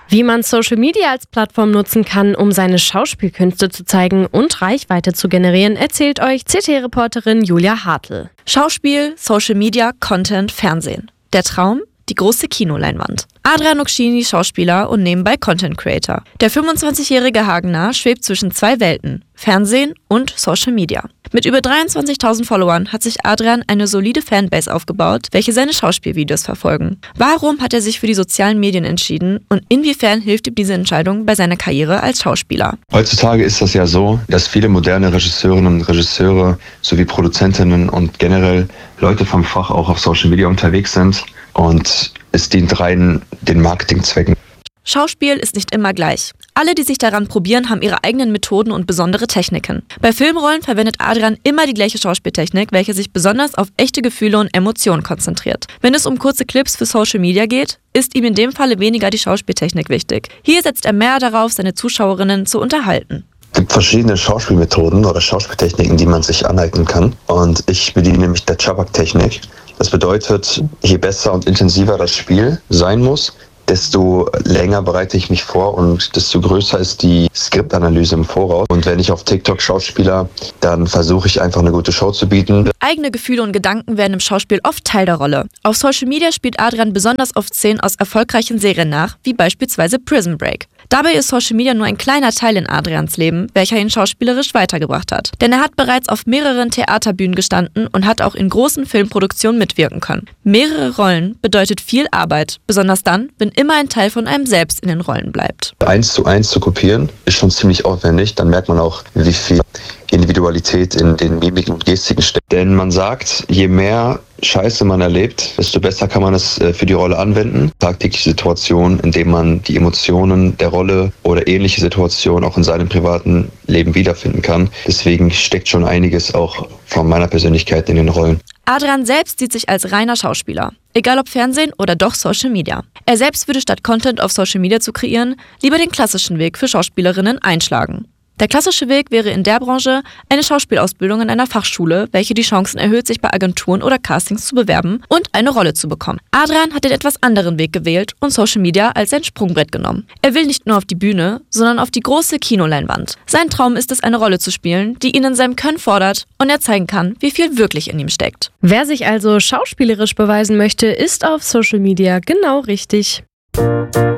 Wie man Social Media als Plattform nutzen kann, um seine Schauspielkünste zu zeigen und Reichweite zu generieren, erzählt euch CT-Reporterin Julia Hartl. Schauspiel, Social Media, Content, Fernsehen. Der Traum? Die große Kinoleinwand. Adrian Okshini, Schauspieler und nebenbei Content Creator. Der 25-jährige Hagener schwebt zwischen zwei Welten, Fernsehen und Social Media. Mit über 23.000 Followern hat sich Adrian eine solide Fanbase aufgebaut, welche seine Schauspielvideos verfolgen. Warum hat er sich für die sozialen Medien entschieden und inwiefern hilft ihm diese Entscheidung bei seiner Karriere als Schauspieler? Heutzutage ist das ja so, dass viele moderne Regisseurinnen und Regisseure sowie Produzentinnen und generell Leute vom Fach auch auf Social Media unterwegs sind und es dient rein den Marketingzwecken. Schauspiel ist nicht immer gleich. Alle, die sich daran probieren, haben ihre eigenen Methoden und besondere Techniken. Bei Filmrollen verwendet Adrian immer die gleiche Schauspieltechnik, welche sich besonders auf echte Gefühle und Emotionen konzentriert. Wenn es um kurze Clips für Social Media geht, ist ihm in dem Falle weniger die Schauspieltechnik wichtig. Hier setzt er mehr darauf, seine Zuschauerinnen zu unterhalten. Es gibt verschiedene Schauspielmethoden oder Schauspieltechniken, die man sich aneignen kann. Und ich bediene nämlich der Chabak-Technik. Das bedeutet, je besser und intensiver das Spiel sein muss, desto länger bereite ich mich vor und desto größer ist die Skriptanalyse im Voraus. Und wenn ich auf TikTok Schauspieler, dann versuche ich einfach eine gute Show zu bieten. Eigene Gefühle und Gedanken werden im Schauspiel oft Teil der Rolle. Auf Social Media spielt Adrian besonders oft Szenen aus erfolgreichen Serien nach, wie beispielsweise Prison Break. Dabei ist Social Media nur ein kleiner Teil in Adrians Leben, welcher ihn schauspielerisch weitergebracht hat. Denn er hat bereits auf mehreren Theaterbühnen gestanden und hat auch in großen Filmproduktionen mitwirken können. Mehrere Rollen bedeutet viel Arbeit, besonders dann, wenn immer ein Teil von einem selbst in den Rollen bleibt. 1:1 zu kopieren ist schon ziemlich aufwendig, dann merkt man auch, wie viel Individualität in den Mimiken und Gestiken steckt. Denn man sagt, je mehr Scheiße man erlebt, desto besser kann man es für die Rolle anwenden. Tagtägliche Situationen, in denen man die Emotionen der Rolle oder ähnliche Situationen auch in seinem privaten Leben wiederfinden kann. Deswegen steckt schon einiges auch von meiner Persönlichkeit in den Rollen. Adrian selbst sieht sich als reiner Schauspieler, egal ob Fernsehen oder doch Social Media. Er selbst würde statt Content auf Social Media zu kreieren, lieber den klassischen Weg für Schauspielerinnen einschlagen. Der klassische Weg wäre in der Branche eine Schauspielausbildung in einer Fachschule, welche die Chancen erhöht, sich bei Agenturen oder Castings zu bewerben und eine Rolle zu bekommen. Adrian hat den etwas anderen Weg gewählt und Social Media als sein Sprungbrett genommen. Er will nicht nur auf die Bühne, sondern auf die große Kinoleinwand. Sein Traum ist es, eine Rolle zu spielen, die ihn in seinem Können fordert und er zeigen kann, wie viel wirklich in ihm steckt. Wer sich also schauspielerisch beweisen möchte, ist auf Social Media genau richtig.